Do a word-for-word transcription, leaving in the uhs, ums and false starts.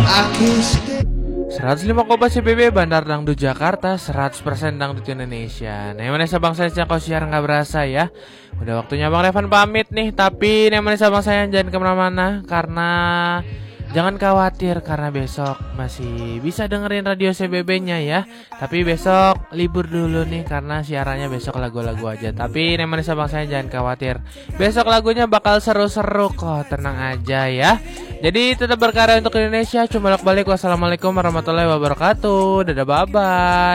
seratus lima koma C B B Bandar Dangdut Jakarta, seratus persen Dangdut Indonesia. Nah, yang mana sabang saya kau siar nggak berasa ya. Udah waktunya Bang Revan pamit nih. Tapi yang mana sabang saya jangan kemana-mana, karena jangan khawatir, karena besok masih bisa dengerin radio C B B-nya ya. Tapi besok libur dulu nih, karena siarannya besok lagu-lagu aja. Tapi yang mana sabang saya jangan khawatir, besok lagunya bakal seru-seru kok, tenang aja ya. Jadi tetap berkarya untuk Indonesia. Cuma balik. Wassalamualaikum warahmatullahi wabarakatuh. Dadah, bye bye.